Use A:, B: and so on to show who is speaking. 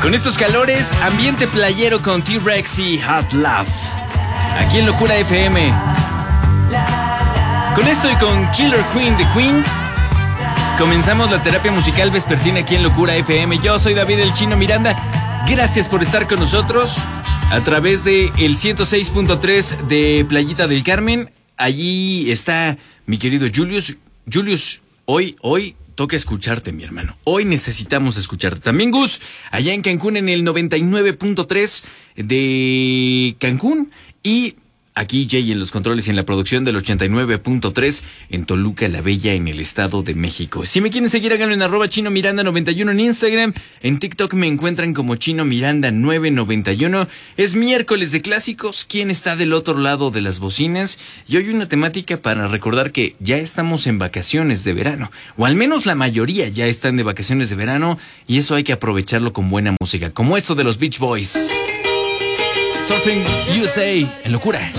A: Con estos calores, ambiente playero con T-Rex y Hot Love. Aquí en Locura FM. Con esto y con Killer Queen de Queen, comenzamos la terapia musical vespertina aquí en Locura FM. Yo soy David el Chino Miranda. Gracias por estar con nosotros a través de el 106.3 de Playita del Carmen. Allí está mi querido Julius. Julius, hoy toca escucharte, mi hermano. Hoy necesitamos escucharte. También Gus, allá en Cancún en el 99.3 de Cancún. Y aquí Jay en los controles y en la producción del 89.3 en Toluca la Bella, en el Estado de México. Si me quieren seguir, háganlo en @ChinoMiranda91 en Instagram. En TikTok me encuentran como ChinoMiranda991. Es miércoles de clásicos. ¿Quién está del otro lado de las bocinas? Y hoy una temática para recordar que ya estamos en vacaciones de verano. O al menos la mayoría ya están de vacaciones de verano. Y eso hay que aprovecharlo con buena música. Como esto de los Beach Boys. Surfing USA en Locura.